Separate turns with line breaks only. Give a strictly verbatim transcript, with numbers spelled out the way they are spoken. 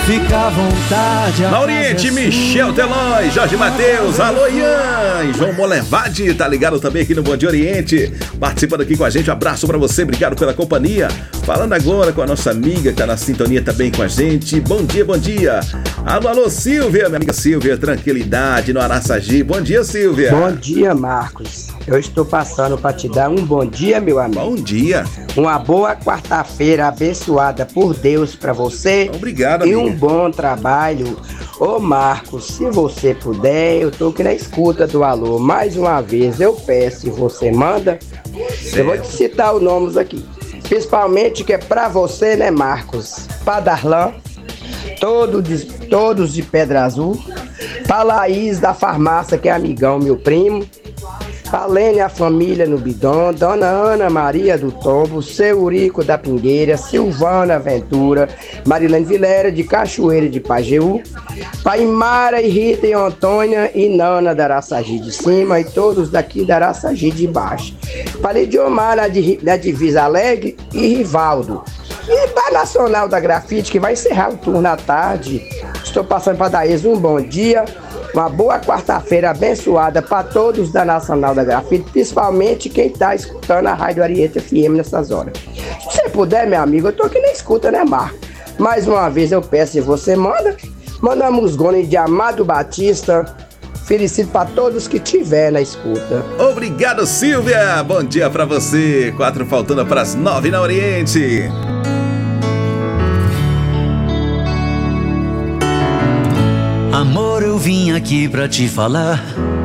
Fica à vontade.
Na Oriente, Michel Telói, Jorge Matheus, alô Ian, e João Molevade, tá ligado também aqui no Bom Dia Oriente, participando aqui com a gente, um abraço pra você, obrigado pela companhia. Falando agora com a nossa amiga que tá na sintonia também com a gente, bom dia, bom dia. Alô, alô Silvia, minha amiga Silvia, tranquilidade no Araçagi, bom dia Silvia.
Bom dia Marcos, eu estou passando para te dar um bom dia meu amigo.
Bom dia.
Uma boa quarta-feira abençoada por Deus para você.
Obrigado,
e
amiga.
um bom trabalho. Ô Marcos, se você puder, eu tô aqui na escuta do alô. Mais uma vez eu peço, se você manda, certo. Eu vou te citar os nomes aqui. Principalmente que é pra você, né Marcos? Pra Darlan, todo de, todos de Pedra Azul. Pra Laís da farmácia, que é amigão, meu primo. Pra Lene, a família no Bidon, Dona Ana Maria do Tombo, Seu Eurico da Pingueira, Silvana Ventura, Marilene Vilera de Cachoeira de Pajeú, pra Imara e Rita e Antônia e Nana da Araçagi de cima e todos daqui da Araçagi de baixo. Pra Lidiomar da, da Divisa Alegre e Rivaldo. E pra Nacional da Grafite, que vai encerrar o turno à tarde. Estou passando para dar eles um bom dia. Uma boa quarta-feira abençoada para todos da Nacional da Grafite, principalmente quem está escutando a Rádio Oriente F M nessas horas. Se você puder, meu amigo, eu tô aqui na escuta, né, Marco? Mais uma vez eu peço, se você manda, manda musgone de Amado Batista. Felicito para todos que tiver na escuta.
Obrigado, Silvia. Bom dia para você. Quatro faltando para as nove na Oriente.
Amor, eu vim aqui pra te falar